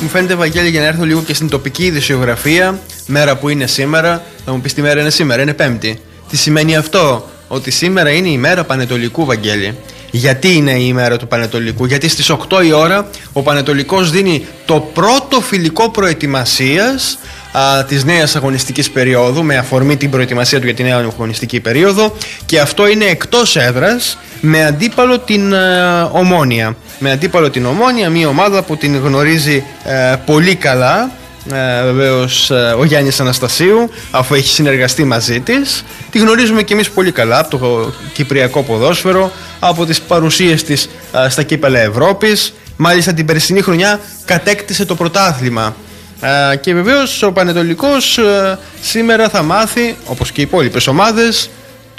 μου φαίνεται, Βαγγέλη, για να έρθω λίγο και στην τοπική ειδησιογραφία, μέρα που είναι σήμερα, θα μου πεις τι μέρα είναι σήμερα, είναι Πέμπτη. Τι σημαίνει αυτό? Ότι σήμερα είναι η μέρα Πανετολικού, Βαγγέλη. Γιατί είναι η ημέρα του Πανετολικού? Γιατί στις 8 η ώρα ο Πανετολικός δίνει το πρώτο φιλικό προετοιμασίας της νέας αγωνιστικής περίοδου, με αφορμή την προετοιμασία του για τη νέα αγωνιστική περίοδο, και αυτό είναι εκτός έδρας, με αντίπαλο την Ομόνοια. Με αντίπαλο την Ομόνοια, μια ομάδα που την γνωρίζει πολύ καλά, βεβαίως, ο Γιάννης Αναστασίου, αφού έχει συνεργαστεί μαζί της. Τη γνωρίζουμε και εμείς πολύ καλά από το κυπριακό ποδόσφαιρο, από τις παρουσίες της στα κύπελλα Ευρώπης. Μάλιστα την περσινή χρονιά κατέκτησε το πρωτάθλημα. Και βεβαίως ο Πανετολικός σήμερα θα μάθει, όπως και οι υπόλοιπες ομάδες,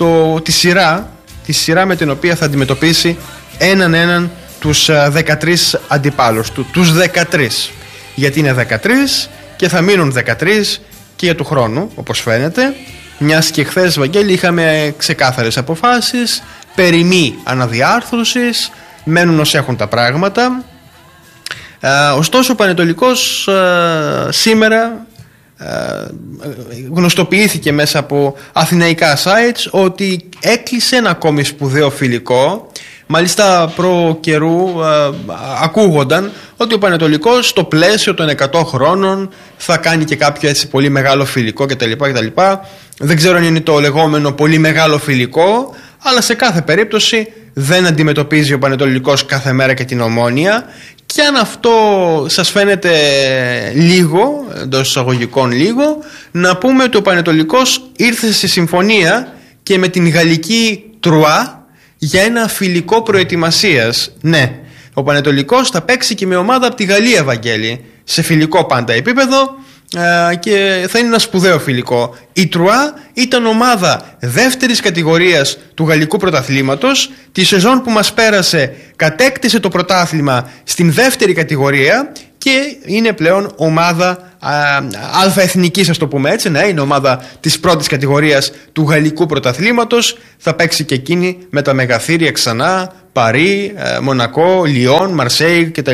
τη σειρά με την οποία θα αντιμετωπίσει έναν τους 13 αντιπάλους του. Τους 13. Γιατί είναι 13 και θα μείνουν 13 και για του χρόνου, όπως φαίνεται. Μιας και χθες, Βαγγέλη, είχαμε ξεκάθαρες αποφάσεις περί μη αναδιάρθρωσης, μένουν ως έχουν τα πράγματα. Ωστόσο ο Πανετολικός σήμερα γνωστοποιήθηκε μέσα από αθηναϊκά sites ότι έκλεισε ένα ακόμη σπουδαίο φιλικό. Μάλιστα προ καιρού ακούγονταν ότι ο Πανετολικός στο πλαίσιο των 100 χρόνων θα κάνει και κάποιο έτσι πολύ μεγάλο φιλικό κτλ. Δεν ξέρω αν είναι το λεγόμενο πολύ μεγάλο φιλικό, αλλά σε κάθε περίπτωση δεν αντιμετωπίζει ο Πανετολικός κάθε μέρα και την Ομόνοια. Και αν αυτό σας φαίνεται λίγο, εντός εισαγωγικών λίγο, να πούμε ότι ο Πανετολικός ήρθε σε συμφωνία και με την γαλλική Τρουά για ένα φιλικό προετοιμασίας. Ναι, ο Πανετολικός θα παίξει και με ομάδα από τη Γαλλία, Βαγγέλη, σε φιλικό πάντα επίπεδο, και θα είναι ένα σπουδαίο φιλικό. Η Τρουά ήταν ομάδα δεύτερης κατηγορίας του γαλλικού πρωταθλήματος. Τη σεζόν που μας πέρασε κατέκτησε το πρωτάθλημα στην δεύτερη κατηγορία και είναι πλέον ομάδα αλφαεθνικής, ας το πούμε έτσι. Ναι, είναι ομάδα της πρώτης κατηγορίας του γαλλικού πρωταθλήματος. Θα παίξει και εκείνη με τα μεγαθύρια ξανά, Παρί, Μονακό, Λιόν, Μαρσέη κτλ.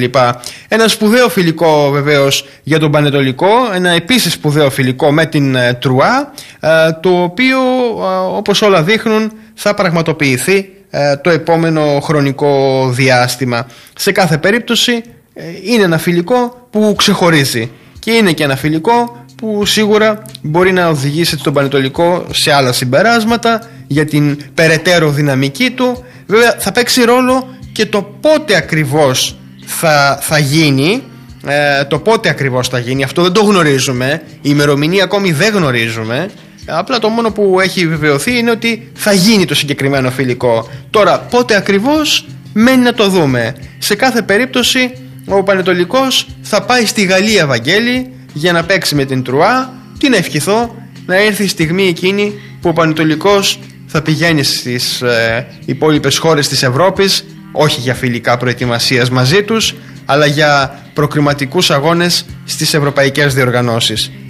Ένα σπουδαίο φιλικό βεβαίως για τον Πανετολικό, ένα επίσης σπουδαίο φιλικό με την Τρουά, το οποίο όπως όλα δείχνουν θα πραγματοποιηθεί το επόμενο χρονικό διάστημα. Σε κάθε περίπτωση είναι ένα φιλικό που ξεχωρίζει και είναι και ένα φιλικό που σίγουρα μπορεί να οδηγήσει τον Πανετολικό σε άλλα συμπεράσματα για την περαιτέρω δυναμική του. Βέβαια θα παίξει ρόλο και το πότε ακριβώς θα γίνει. Το πότε ακριβώς θα γίνει, αυτό δεν το γνωρίζουμε. Η ημερομηνία ακόμη δεν γνωρίζουμε. Απλά το μόνο που έχει βεβαιωθεί είναι ότι θα γίνει το συγκεκριμένο φιλικό. Τώρα πότε ακριβώς μένει να το δούμε. Σε κάθε περίπτωση ο Πανετολικός θα πάει στη Γαλλία, Βαγγέλη, για να παίξει με την Τρουά. Τι να ευχηθώ, να έρθει η στιγμή εκείνη που ο Πανετολικός θα πηγαίνει στις υπόλοιπες χώρες της Ευρώπης, όχι για φιλικά προετοιμασίας μαζί τους, αλλά για προκριματικούς αγώνες στις ευρωπαϊκές διοργανώσεις.